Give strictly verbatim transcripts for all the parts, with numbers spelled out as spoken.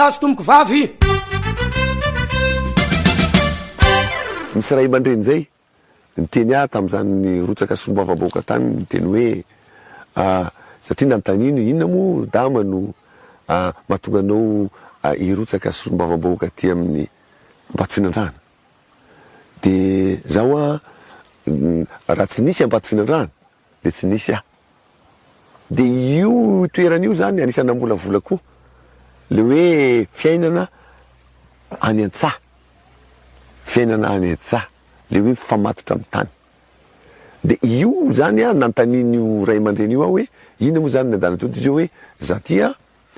azo tomboko vavy. Nisy ray aman-dreny zay nyteny ah tam'izany ny rotsaka sombavaboaka tany ny teny hoe satria nanontaniano inona mo dama no mahatonga anao hirotsaka sombavaboaka ty amin'ny Ambatofinandrano. De zaho a raha tsy nisy Ambatofinandrano de tsy nisy ah. De io toeran'io zany anisany mbola koa le hoe fiainana any an-tsaha, fiainana any an-tsaha, le hoe famatotra amin'ny tany. De io zany a nanontanian'io ray aman-dreny io aho hoe inona moa zany ny andalantoa izy hoe za tia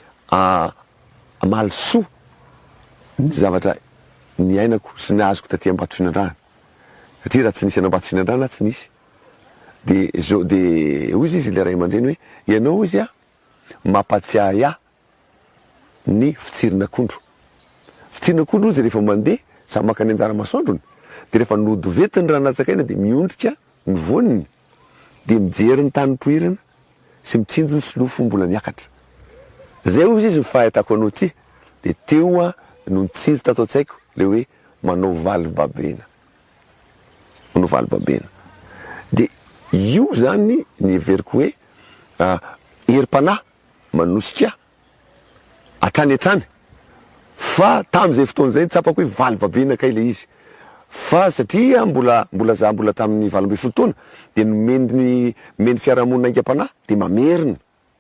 amalisoa ny zavatra ny ainako sy ny azoko taty Ambatofinandrano satria raha tsy nisy an'Ambatofinandrano tsy nisy. De zo de hoy izy le ray aman-dreny hoe ianao izy a mampatsiahy ahy ny fitsirin'akondro. Fitsirin'akondro izy rehefa mandeha samy maka ny anjara masoandrony de rehefa nodovety ny ranonatsakaina de miondrika ny voniny de mijery ny tany poirana sy mitsinjo ny silofo mbola miakatra. Zay hoy izy fahitako anao ty de teo a no nitsinjo tato an-tsaiko le hoe manao valibabena, manao valibabena. De io zany ny everiko hoe herim-panahy manosika atrany atrany fa tam'izay fotoan'izay tsapako hoe valibabena kay le izy fa satria mbola mbola za mbola tamin'ny valo ambin'ny folo taona de nomeny meny fiarahamonina aingam-panahy de mamerina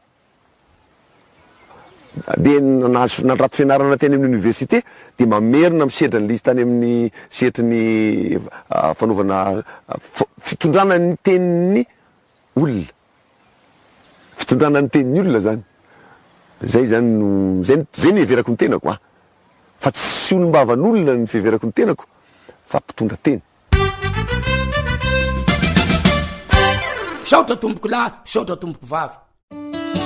de nahazo nandrato fianarana teny amin'ny université de mamerina misedra ny lisy tany amin'ny setry ny fanaovana fitondrana ny tenin'ny olona, fitondrana ny tenin'ny olona zany. Zay zany no zay zay ny everako ny tenako a fa tsy olombavan'olona ny fiheverako ny tenako fa mpitondra teny. Saotra tomboko lahy, saotra tomboko vavy.